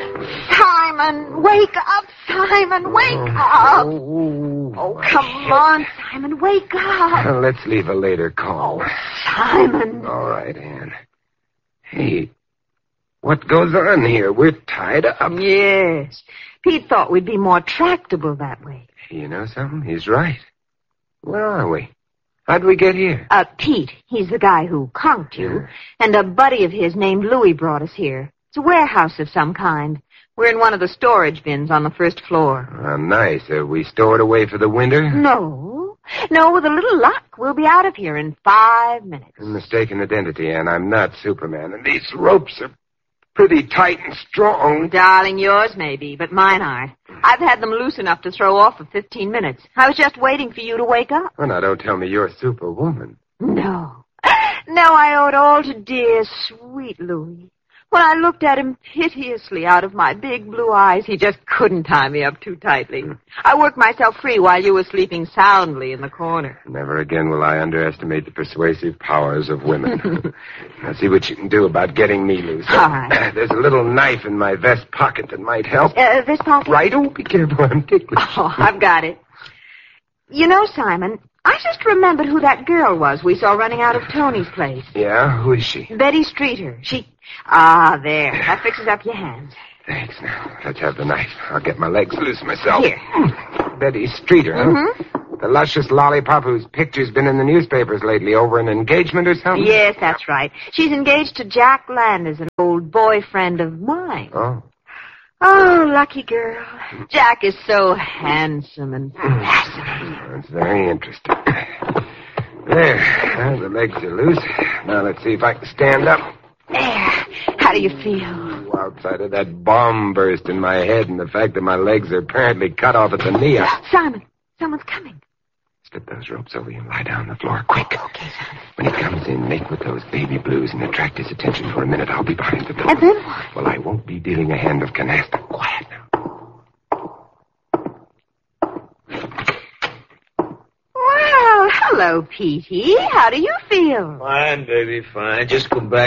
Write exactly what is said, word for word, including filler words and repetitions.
Simon, wake up, Simon, wake up. Oh, Oh, come on, Simon, wake up. Well, let's leave a later call. Oh, Simon. All right, Ann. Hey, what goes on here? We're tied up. Yes. Pete thought we'd be more tractable that way. You know something? He's right. Where are we? How'd we get here? Uh, Pete, he's the guy who conked you, Yeah. and a buddy of his named Louis brought us here. It's a warehouse of some kind. We're in one of the storage bins on the first floor. Oh, nice. Are we stored away for the winter? No. No, with a little luck, we'll be out of here in five minutes. Mistaken identity, Ann. I'm not Superman, and these ropes are pretty tight and strong. Darling, yours may be, but mine aren't. I've had them loose enough to throw off for fifteen minutes. I was just waiting for you to wake up. Well, now, don't tell me you're Superwoman. No. No, I owe it all to dear, sweet Louis. When I looked at him piteously out of my big blue eyes, he just couldn't tie me up too tightly. I worked myself free while you were sleeping soundly in the corner. Never again will I underestimate the persuasive powers of women. Now, see what you can do about getting me loose. All right. There's a little knife in my vest pocket that might help. Uh, this pocket? Right? Oh, be careful. I'm ticklish. Oh, I've got it. You know, Simon, I just remembered who that girl was we saw running out of Tony's place. Yeah? Who is she? Betty Streeter. She... Ah, there. That fixes up your hands. Thanks. Now, let's have the knife. I'll get my legs loose myself. Here. Betty Streeter, huh? Mm-hmm. The luscious lollipop whose picture's been in the newspapers lately over an engagement or something? Yes, that's right. She's engaged to Jack Landers, an old boyfriend of mine. Oh. Oh, lucky girl. Jack is so handsome and fascinating. That's very interesting. There. Now the legs are loose. Now let's see if I can stand up. There. How do you feel? Outside of that bomb burst in my head and the fact that my legs are apparently cut off at the knee. I... Simon, someone's coming. Slip those ropes over you and lie down on the floor, quick. Okay, Simon. When he comes in, make with those baby blues and attract his attention for a minute. I'll be behind the door. And then what? Well, I won't be dealing a hand of canasta. Quiet now. Well, hello, Petey. How do you feel? Fine, baby, fine. Just come back.